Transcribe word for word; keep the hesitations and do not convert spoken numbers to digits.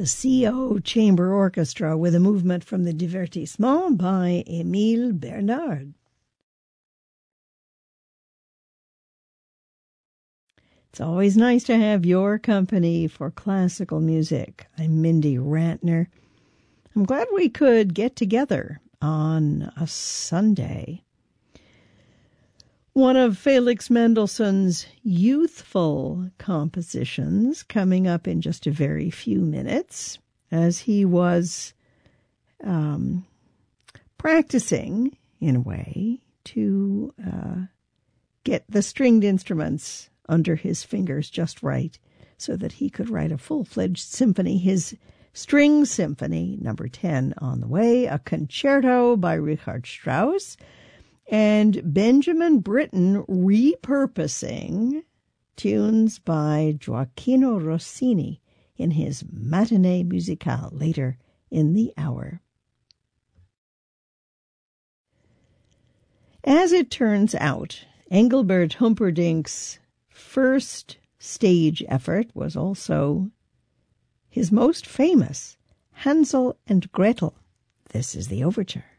the C O Chamber Orchestra with a movement from the Divertissement by Émile Bernard. It's always nice to have your company for classical music. I'm Mindy Rantner. I'm glad we could get together on a Sunday. One of Felix Mendelssohn's youthful compositions coming up in just a very few minutes as he was um, practicing, in a way, to uh, get the stringed instruments under his fingers just right so that he could write a full-fledged symphony. His String Symphony, number ten, on the way, a concerto by Richard Strauss, and Benjamin Britten repurposing tunes by Gioacchino Rossini in his Matinée Musicale later in the hour. As it turns out, Engelbert Humperdinck's first stage effort was also his most famous, Hansel and Gretel. This is the overture.